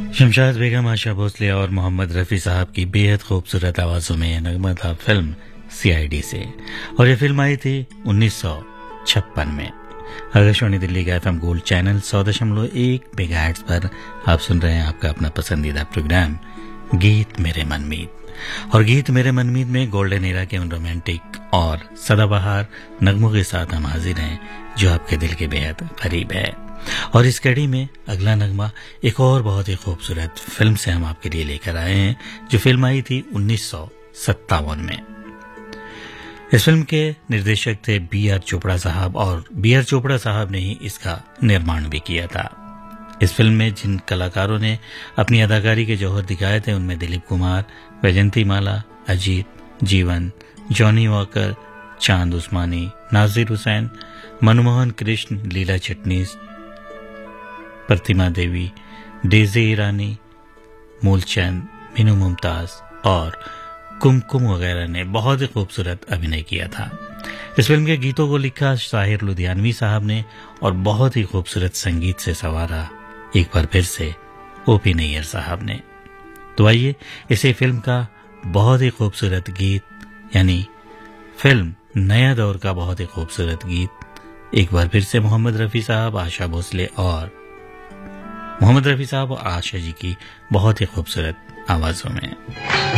शमशाद बेगम, आशा भोसले और मोहम्मद रफ़ी साहब की बेहद खूबसूरत आवाज़ों में नगमा था फिल्म सीआईडी से। और ये फिल्म आई थी 1956 में। आकाशवाणी दिल्ली का एफएम गोल्ड चैनल 100.1 मेगाहर्ट्ज़ पर आप सुन रहे हैं आपका अपना पसंदीदा प्रोग्राम गीत मेरे मनमीत। और गीत मेरे मनमीत में गोल्डन एरा के उन रोमांटिक और सदाबहार नगमों के साथ हम हाजिर हैं जो आपके दिल के बेहद करीब है। और इस कड़ी में अगला नगमा एक और बहुत ही खूबसूरत फिल्म से हम आपके लिए लेकर आए हैं, जो फिल्म आई थी 1957 में। इस फिल्म के निर्देशक थे बी.आर. चोपड़ा साहब, और बी.आर. चोपड़ा साहब ने ही इसका निर्माण भी किया था। इस फिल्म में जिन कलाकारों ने अपनी अदाकारी के जौहर दिखाए थे उनमें दिलीप कुमार, वैजंती माला, अजीत, जीवन, जॉनी वॉकर, चांद उस्मानी, नाजिर हुसैन, मनमोहन कृष्ण, लीला चिटनीस, प्रतिमा देवी, डेजी ईरानी, मूलचंद, मीनू मुमताज और कुमकुम वगैरह ने बहुत ही खूबसूरत अभिनय किया था। इस फिल्म के गीतों को लिखा शाहिर लुधियानवी साहब ने और बहुत ही खूबसूरत संगीत से संवारा एक बार फिर से ओपी नैयर साहब ने। तो आइए इसी फिल्म का बहुत ही खूबसूरत गीत, यानी फिल्म नया दौर का बहुत ही खूबसूरत गीत एक बार फिर से मोहम्मद रफ़ी साहब, आशा भोसले और मोहम्मद रफ़ी साहब और आशा जी की बहुत ही खूबसूरत आवाजों में।